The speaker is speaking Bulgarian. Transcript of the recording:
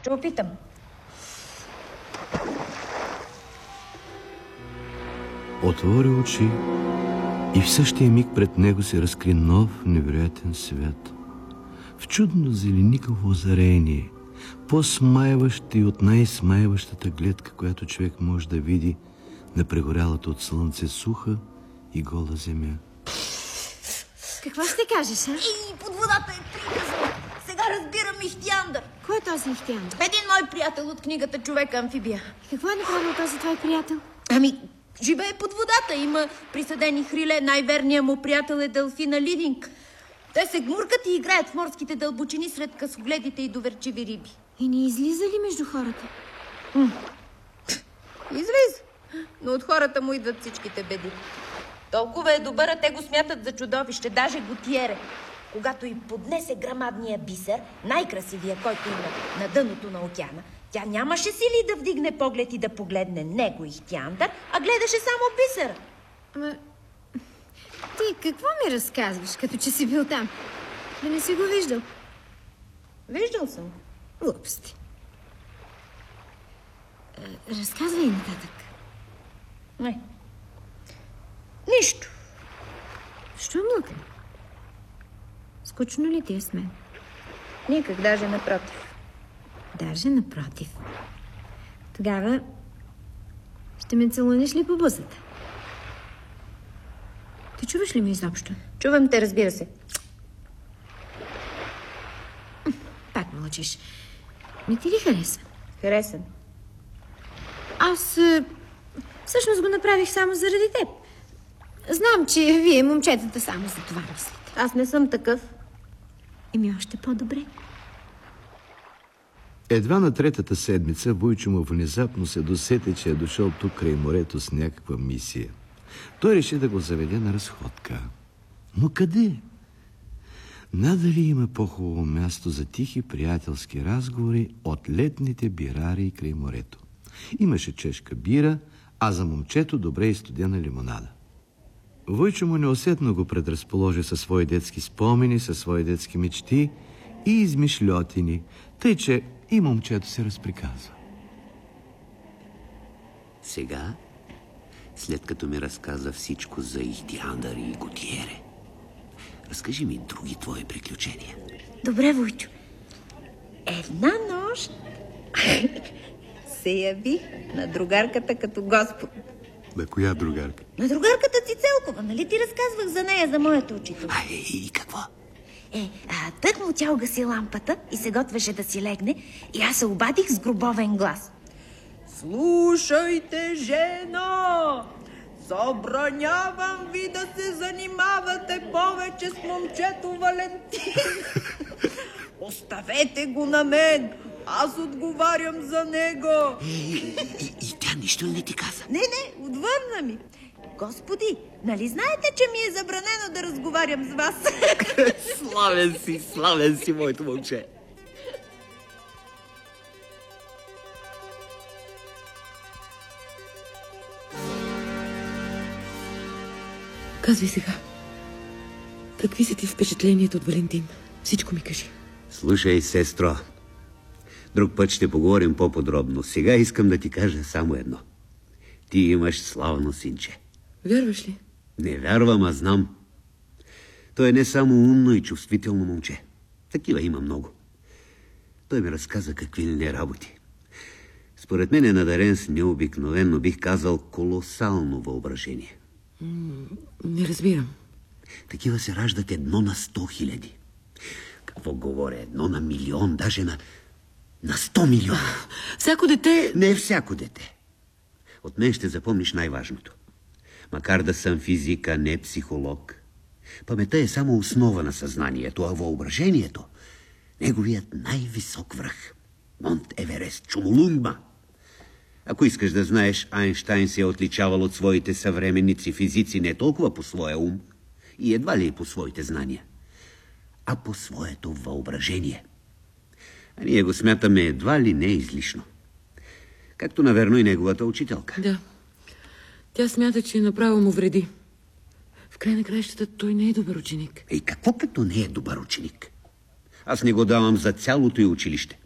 Ще опитам. Отвори очи и в същия миг пред него се разкри нов, невероятен свят. В чудно зеленикаво озарение, по-смайващ и от най-смайващата гледка, която човек може да види на прегорялата от слънце суха и гола земя. Какво ще кажеш, а? И под водата е приказно. Сега разбирам Ихтиандър. Кой е този Ихтиандър? Един мой приятел от книгата Човек-амфибия. Какво е направил този твой приятел? Ами, живее под водата. Има присъдени хриле. Най-верният му приятел е Делфина Ливинг. Те се гмуркат и играят в морските дълбочини сред късогледите и доверчиви риби. И не излиза ли между хората? Излиза. Но от хората му идват всичките беди. Толкова е добър, а те го смятат за чудовище. Даже Готиере. Когато им поднесе грамадния бисер, най-красивия, който има на дъното на океана, тя нямаше сили да вдигне поглед и да погледне него Ихтиандър, а гледаше само бисера. Ама, ти какво ми разказваш, като че си бил там? Да не си го виждал? Виждал съм. Глупости. Разказвай нататък. Не. Нищо. Що млъкне? Скучно ли ти е с мен? Никак, даже напротив. Даже напротив. Тогава ще ме целунеш ли по бузата? Ти чуваш ли ме изобщо? Чувам те, разбира се. Пак мълчиш. Не ти ли харесва? Харесан. Аз всъщност го направих само заради теб. Знам, че вие, момчетата, само за това мислите. Аз не съм такъв. Еми още по-добре. Едва на третата седмица Войчо му внезапно се досети, че е дошъл тук край морето с някаква мисия. Той реши да го заведе на разходка. Но къде? Надали има по-хубаво място за тихи приятелски разговори от летните бирари край морето. Имаше чешка бира, а за момчето добре и студена лимонада. Войчо му неусетно го предразположи със свои детски спомени, със свои детски мечти и измишльотини, тъй че и момчето се разприказва. Сега, след като ми разказа всичко за Ихтиандър и Готиере, разкажи ми други твои приключения. Добре, Войчо. Една нощ се яви на другарката като Господ. На коя другарка? На другарката Цицелкова. Нали ти разказвах за нея, за моята учителка? И какво? Тък му тя угаси лампата и се готвеше да си легне и аз се обадих с гробовен глас. Слушайте, жено! Забранявам ви да се занимавате повече с момчето Валентин. Оставете го на мен. Аз отговарям за него. И тя нищо не ти каза? Не, отвърна ми. Господи, нали знаете, че ми е забранено да разговарям с вас? Славен си, моето момче. Казвай сега. Какви са ти впечатленията от Валентин? Всичко ми кажи. Слушай, сестро. Друг път ще поговорим по-подробно. Сега искам да ти кажа само едно. Ти имаш славно синче. Вярваш ли? Не вярвам, а знам. Той е не само умно и чувствително момче. Такива има много. Той ми разказа какви ли не работи. Според мен е надарен с необикновено, бих казал, колосално въображение. Не разбирам. Такива се раждат 1 на 100 000. Какво говоря? 1 на милион, даже на 100 милиона. Всяко дете... Не всяко дете. От мен ще запомниш най-важното. Макар да съм физик, а не психолог, паметта е само основа на съзнанието, а въображението – неговият най-висок връх. Монт Еверест, Чумолунгма. Ако искаш да знаеш, Айнщайн се е отличавал от своите съвременници физици не толкова по своя ум и едва ли и по своите знания, а по своето въображение. А ние го смятаме едва ли не излишно. Както наверно и неговата учителка. Да. Тя смята, че направо му вреди. В край на краищата той не е добър ученик. И какво като не е добър ученик? Аз не го давам за цялото и училище.